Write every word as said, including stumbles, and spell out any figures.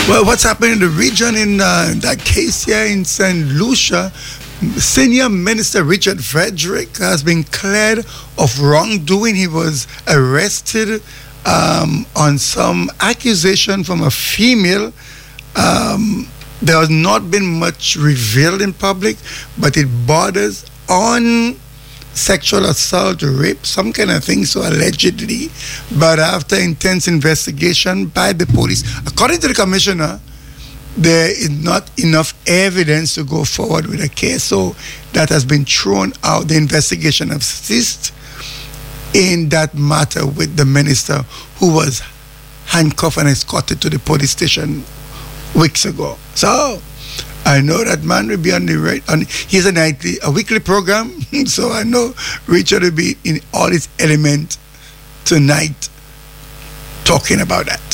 Well, what's happening in the region in uh, that case here in Saint Lucia? Senior Minister Richard Frederick has been cleared of wrongdoing. He was arrested um, on some accusation from a female. Um, there has not been much revealed in public, but it borders on sexual assault, rape, some kind of thing, so allegedly. But after intense investigation by the police, according to the commissioner, there is not enough evidence to go forward with a case, so that has been thrown out. The investigation has ceased in that matter with the minister, who was handcuffed and escorted to the police station weeks ago. So I know that man will be on the right. On, he's a nightly, a weekly program, so I know Richard will be in all its element tonight talking about that.